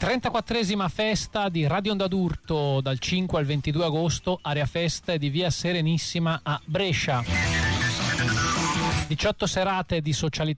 34esima festa di Radio Onda d'Urto dal 5 al 22 agosto, area feste di via Serenissima a Brescia. 18 serate di socialità